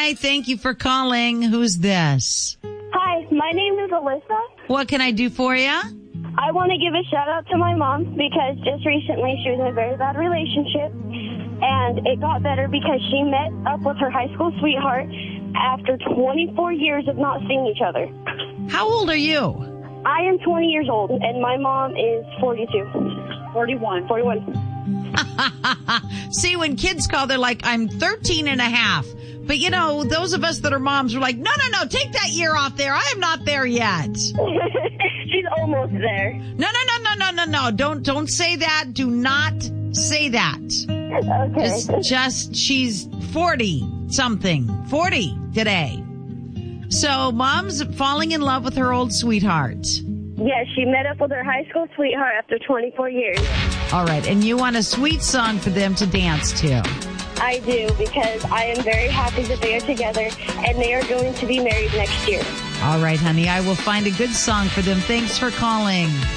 Hi, thank you for calling. Who's this? Hi, my name is Alyssa. What can I do for you? I want to give a shout out to my mom because just recently she was in a very bad relationship, and it got better because she met up with her high school sweetheart after 24 years of not seeing each other. How old are you? I am 20 years old, and my mom is 42. 41. See, when kids call, they're like, I'm 13 and a half. But, you know, those of us that are moms are like, no, take that year off there. I am not there yet. She's almost there. No. Don't say that. Do not say that. Okay. Just she's 40-something. 40 today. So, mom's falling in love with her old sweetheart. Yes, she met up with her high school sweetheart after 24 years. All right, and you want a sweet song for them to dance to. I do, because I am very happy that they are together, and they are going to be married next year. All right, honey, I will find a good song for them. Thanks for calling.